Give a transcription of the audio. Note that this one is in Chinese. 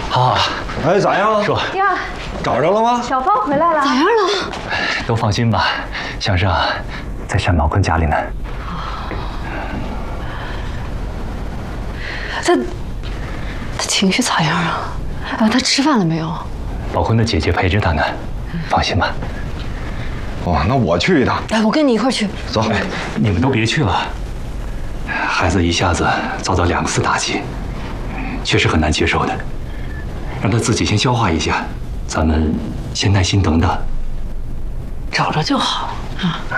好， 哎，咋样？ 说呀， 找着了吗？ 小芳回来了。 咋样了？ 都放心吧，向生在单茂坤家里呢。 他情绪咋样啊？他吃饭了没有？ 宝坤的姐姐陪着他呢，放心吧。 哦，那我去一趟。 哎，我跟你一块去。 走。 你们都别去了，孩子一下子遭到2次打击，确实很难接受的。让他自己先消化一下，咱们先耐心等等。 找着就好啊。